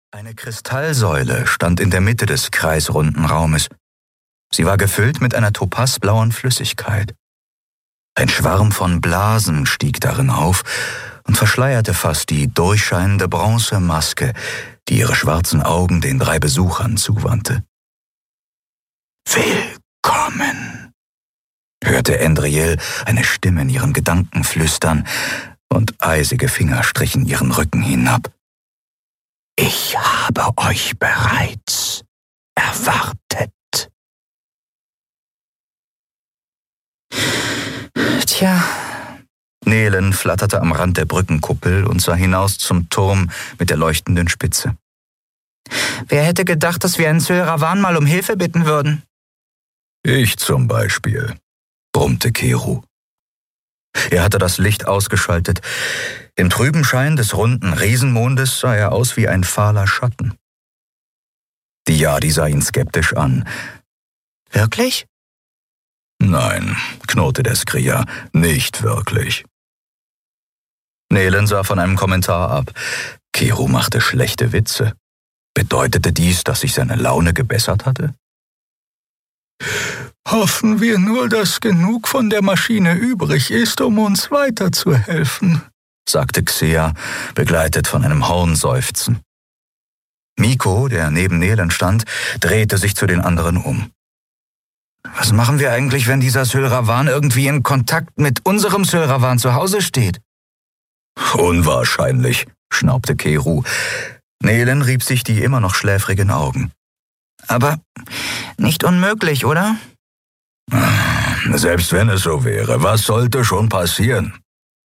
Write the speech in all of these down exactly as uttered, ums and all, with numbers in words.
Eine Kristallsäule stand in der Mitte des kreisrunden Raumes. Sie war gefüllt mit einer topazblauen Flüssigkeit. Ein Schwarm von Blasen stieg darin auf und verschleierte fast die durchscheinende Bronzemaske, die ihre schwarzen Augen den drei Besuchern zuwandte. »Willkommen«, hörte Endriel eine Stimme in ihren Gedanken flüstern, und eisige Finger strichen ihren Rücken hinab. »Ich habe euch bereits erwartet.« Tja, Nelen flatterte am Rand der Brückenkuppel und sah hinaus zum Turm mit der leuchtenden Spitze. »Wer hätte gedacht, dass wir in Zöllravan mal um Hilfe bitten würden?« »Ich zum Beispiel«, brummte Keru. Er hatte das Licht ausgeschaltet. Im trüben Schein des runden Riesenmondes sah er aus wie ein fahler Schatten. Die Yadi sah ihn skeptisch an. »Wirklich?« »Nein«, knurrte der Skria, »nicht wirklich.« Nelen sah von einem Kommentar ab. Keru machte schlechte Witze. Bedeutete dies, dass sich seine Laune gebessert hatte? »Hoffen wir nur, dass genug von der Maschine übrig ist, um uns weiterzuhelfen«, sagte Xea, begleitet von einem Hornseufzen. Miko, der neben Nelen stand, drehte sich zu den anderen um. »Was machen wir eigentlich, wenn dieser Zöllravan irgendwie in Kontakt mit unserem Zöllravan zu Hause steht?« »Unwahrscheinlich«, schnaubte Keru. Nelen rieb sich die immer noch schläfrigen Augen. »Aber nicht unmöglich, oder?« »Selbst wenn es so wäre, was sollte schon passieren?«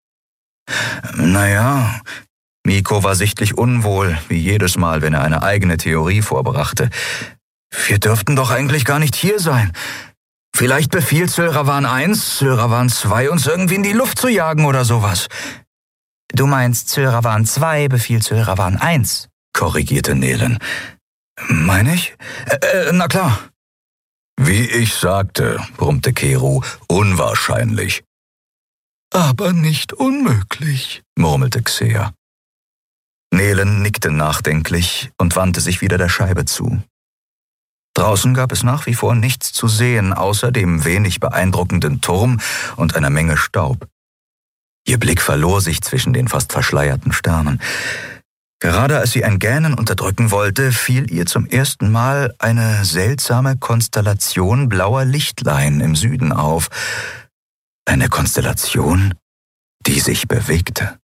»Naja«, Miko war sichtlich unwohl, wie jedes Mal, wenn er eine eigene Theorie vorbrachte. »Wir dürften doch eigentlich gar nicht hier sein. Vielleicht befiehlt Zöllravan eins, Zöllravan zwei uns irgendwie in die Luft zu jagen oder sowas.« »Du meinst, Zöllravan zwei befiehlt Zöllravan eins«, korrigierte Nelen. »Meine ich? Äh, äh, na klar.« »Wie ich sagte«, brummte Keru, »unwahrscheinlich.« »Aber nicht unmöglich«, murmelte Xea. Nelen nickte nachdenklich und wandte sich wieder der Scheibe zu. Draußen gab es nach wie vor nichts zu sehen, außer dem wenig beeindruckenden Turm und einer Menge Staub. Ihr Blick verlor sich zwischen den fast verschleierten Sternen. Gerade als sie ein Gähnen unterdrücken wollte, fiel ihr zum ersten Mal eine seltsame Konstellation blauer Lichtlein im Süden auf. Eine Konstellation, die sich bewegte.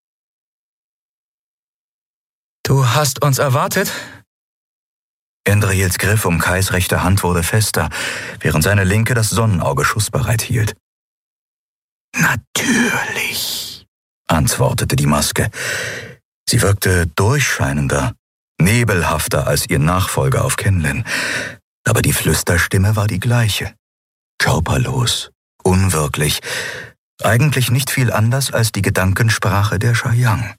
»Du hast uns erwartet?« Endriels Griff um Kais rechte Hand wurde fester, während seine linke das Sonnenauge schussbereit hielt. »Natürlich«, antwortete die Maske. Sie wirkte durchscheinender, nebelhafter als ihr Nachfolger auf Kenlin. Aber die Flüsterstimme war die gleiche. Körperlos, unwirklich, eigentlich nicht viel anders als die Gedankensprache der Shayang.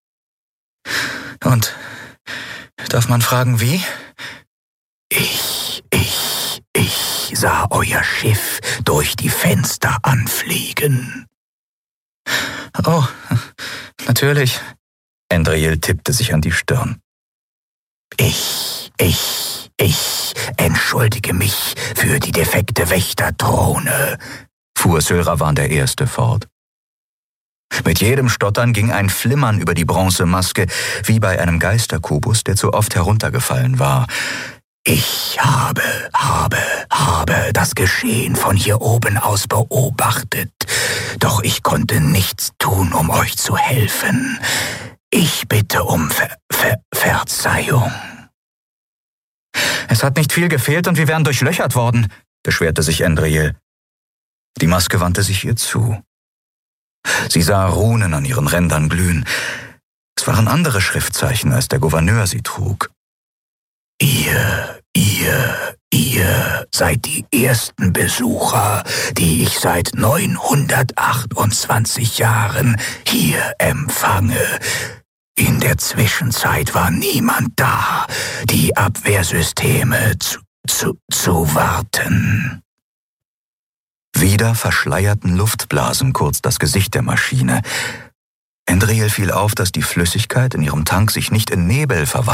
»Und darf man fragen, wie?« »Ich, ich, ich sah euer Schiff durch die Fenster anfliegen.« »Oh, natürlich.« Endriel tippte sich an die Stirn. »Ich, ich, ich entschuldige mich für die defekte Wächterdrohne«, fuhr Zöllravan der Erste fort. Mit jedem Stottern ging ein Flimmern über die Bronzemaske, wie bei einem Geisterkubus, der zu oft heruntergefallen war. »Ich habe, habe, habe das Geschehen von hier oben aus beobachtet, doch ich konnte nichts tun, um euch zu helfen. Ich bitte um Ver Ver Verzeihung.« »Es hat nicht viel gefehlt und wir wären durchlöchert worden«, beschwerte sich Endriel. Die Maske wandte sich ihr zu. Sie sah Runen an ihren Rändern glühen. Es waren andere Schriftzeichen, als der Gouverneur sie trug. »Ihr, ihr, ihr seid die ersten Besucher, die ich seit neunhundertachtundzwanzig Jahren hier empfange. In der Zwischenzeit war niemand da, die Abwehrsysteme zu, zu, zu warten.« Wieder verschleierten Luftblasen kurz das Gesicht der Maschine. Endriel fiel auf, dass die Flüssigkeit in ihrem Tank sich nicht in Nebel verwandelte,